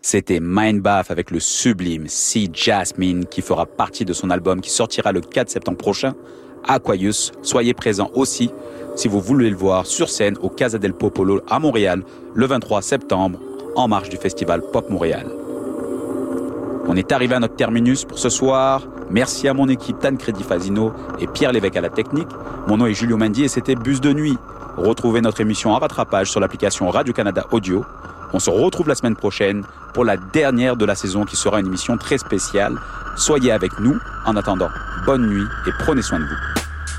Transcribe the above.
C'était Mindbath avec le sublime Sea Jasmine qui fera partie de son album qui sortira le 4 septembre prochain, Aquarius. Soyez présents aussi si vous voulez le voir sur scène au Casa del Popolo à Montréal le 23 septembre en marge du festival Pop Montréal. On est arrivé à notre terminus pour ce soir. Merci à mon équipe Tancredi Fazino et Pierre Lévesque à la technique. Mon nom est Julio Mendy et c'était Bus de nuit. Retrouvez notre émission en rattrapage sur l'application Radio-Canada Audio. On se retrouve la semaine prochaine pour la dernière de la saison qui sera une émission très spéciale. Soyez avec nous. En attendant, bonne nuit et prenez soin de vous.